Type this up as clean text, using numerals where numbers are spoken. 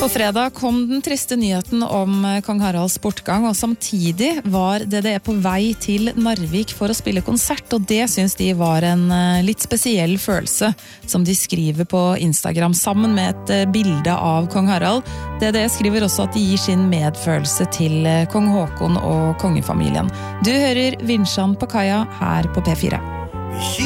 På fredag kom den triste nyheten om kong Haralds bortgang, og samtidig var DDE på vei til Narvik for å spille konsert, og det synes de var en litt spesiell følelse, som de skriver på Instagram sammen med et bilde av kong Harald. DDE skriver også at de gir sin medfølelse til kong Håkon og kongefamilien. Du hører Vinsjan på kaia her på P4.